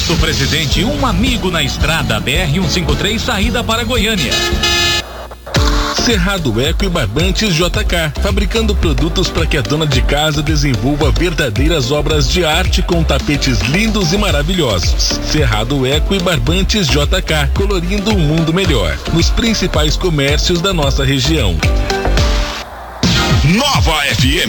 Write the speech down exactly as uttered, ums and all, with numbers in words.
Posto Presidente, um amigo na estrada, B R cento e cinquenta e três, saída para Goiânia. Cerrado Eco e Barbantes J K, fabricando produtos para que a dona de casa desenvolva verdadeiras obras de arte com tapetes lindos e maravilhosos. Cerrado Eco e Barbantes J K, colorindo um mundo melhor, nos principais comércios da nossa região. Nova F M